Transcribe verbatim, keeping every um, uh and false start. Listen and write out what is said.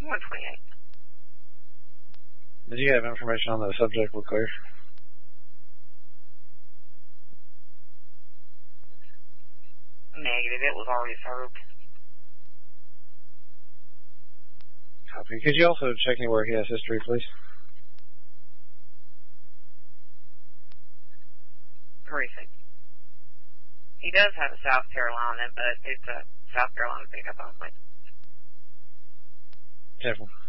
one twenty-eight. Did you have information on the subject with Claire? Negative. It was already served. Copy. Could you also check anywhere he has history, please? Precinct. He does have a South Carolina, but it's a South Carolina pickup only. Careful.